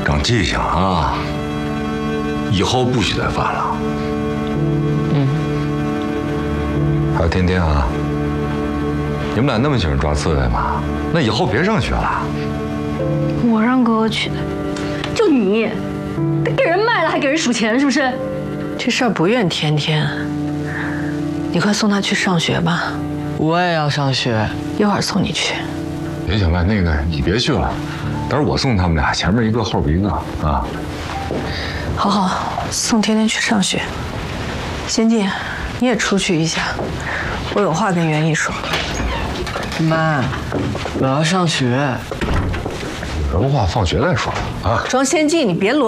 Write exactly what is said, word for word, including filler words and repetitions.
长记性啊，以后不许再犯了。 嗯。 还有天天啊，你们俩那么喜欢抓刺猬吗？那以后别上学了。 我让哥哥去的，就你，给人卖了还给人数钱，是不是？ 这事儿不怨天天，你快送他去上学吧。我也要上学，一会儿送你去。 行行吧，那个你别去了，待会儿我送他们俩，前面一个后边一个啊。 好好，送天天去上学。先进，你也出去一下，我有话跟袁毅说。妈，我要上学。 有人话放学再说啊。 庄先进，你别啰。